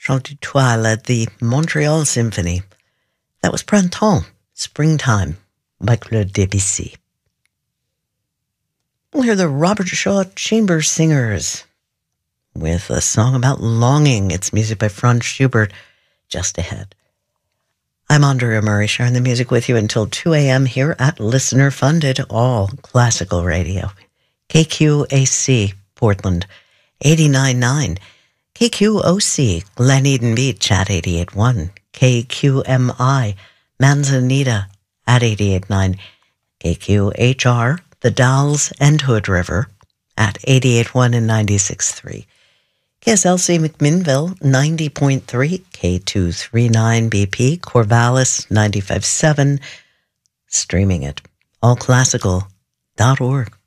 Chant du Toit led the Montreal Symphony. That was Printemps, Springtime, by Claude Debussy. We'll hear the Robert Shaw Chamber Singers with a song about longing. It's music by Franz Schubert, just ahead. I'm Andrea Murray, sharing the music with you until 2 a.m. here at Listener Funded, all classical radio. KQAC, Portland, 89.9. KQOC, Glen Eden Beach at 88.1. KQMI, Manzanita at 88.9. KQHR, The Dalles and Hood River at 88.1 and 96.3. KSLC McMinnville, 90.3, K239 BP, Corvallis, 95.7, streaming at allclassical.org.